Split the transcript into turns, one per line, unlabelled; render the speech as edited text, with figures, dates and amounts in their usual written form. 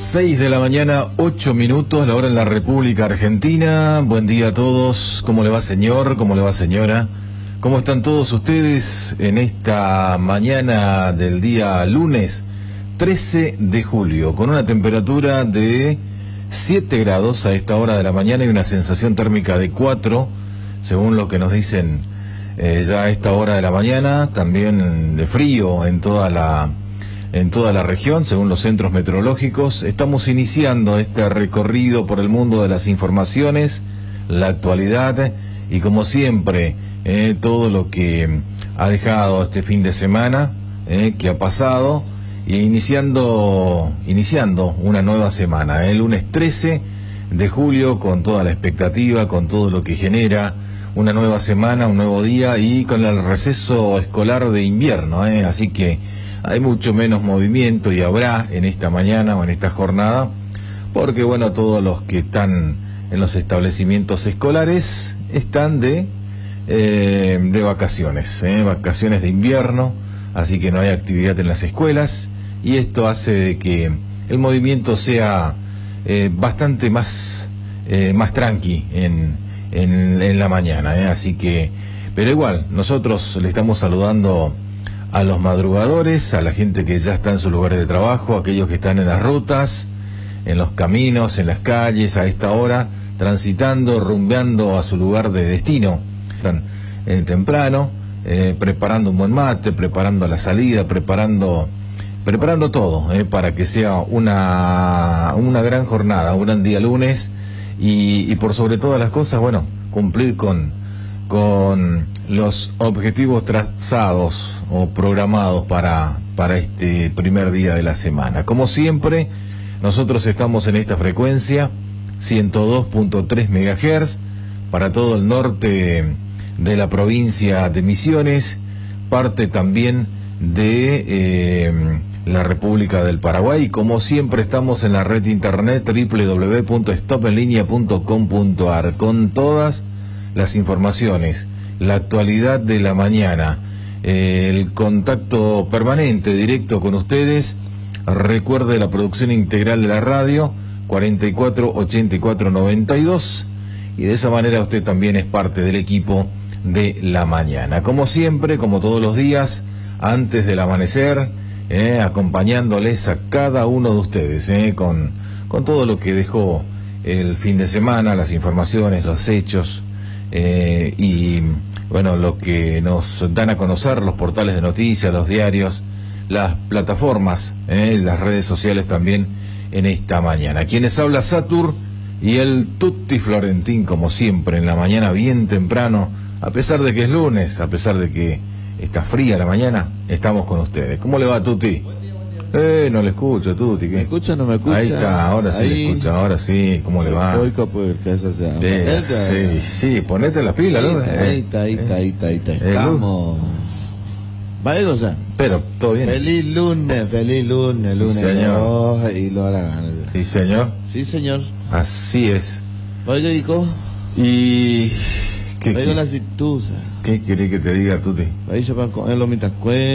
6 de la mañana, 8 minutos, la hora en la República Argentina. Buen día a todos. ¿Cómo le va, señor? ¿Cómo le va, señora? ¿Cómo están todos ustedes en esta mañana del día lunes 13 de julio? Con una temperatura de 7 grados a esta hora de la mañana y una sensación térmica de 4, según lo que nos dicen ya a esta hora de la mañana. También de frío en toda la región, según los centros meteorológicos. Estamos iniciando este recorrido por el mundo de las informaciones, la actualidad y, como siempre, todo lo que ha dejado este fin de semana que ha pasado, y iniciando una nueva semana, el lunes 13 de julio, con toda la expectativa, con todo lo que genera una nueva semana, un nuevo día, y con el receso escolar de invierno, así que hay mucho menos movimiento, y habrá en esta mañana o en esta jornada, porque bueno, todos los que están en los establecimientos escolares están de vacaciones, vacaciones de invierno, así que no hay actividad en las escuelas, y esto hace de que el movimiento sea bastante más tranqui en la mañana, así que, pero igual, nosotros le estamos saludando a los madrugadores, a la gente que ya está en sus lugares de trabajo, a aquellos que están en las rutas, en los caminos, en las calles, a esta hora, transitando, rumbeando a su lugar de destino. Están temprano, preparando un buen mate, preparando la salida, preparando todo, para que sea una gran jornada, un gran día lunes, y por sobre todas las cosas, bueno, cumplir con los objetivos trazados o programados para este primer día de la semana. Como siempre, nosotros estamos en esta frecuencia 102.3 MHz para todo el norte de la provincia de Misiones, parte también de la República del Paraguay. Como siempre, estamos en la red internet www.stopenlinea.com.ar con todas las informaciones, la actualidad de la mañana, el contacto permanente, directo con ustedes. Recuerde la producción integral de la radio, 448492, y de esa manera usted también es parte del equipo de la mañana. Como siempre, como todos los días, antes del amanecer, acompañándoles a cada uno de ustedes, con todo lo que dejó el fin de semana, las informaciones, los hechos, y bueno, lo que nos dan a conocer los portales de noticias, los diarios, las plataformas, las redes sociales también en esta mañana. Quienes habla Satur y el Tutti Florentín, como siempre, en la mañana bien temprano, a pesar de que es lunes, a pesar de que está fría la mañana, estamos con ustedes. ¿Cómo le va, Tutti? No le escucho, Tutti. ¿Qué?
¿Me escucha o no me escucha?
Ahí está, ahora sí le escucha, ahora sí. ¿Cómo le va? Sí, ponete las pilas, ¿no?
Ahí está. Estamos. ¿Vale, cosa?
Pero, todo bien.
Feliz lunes, lunes.
Sí, señor.
Y lo hará ganas.
Sí, señor.
Sí, señor.
Así es.
Oiga, Rico.
Y...
Oiga la citusa.
¿Qué querés que te diga, Tutti?
Ahí se van con el lomitas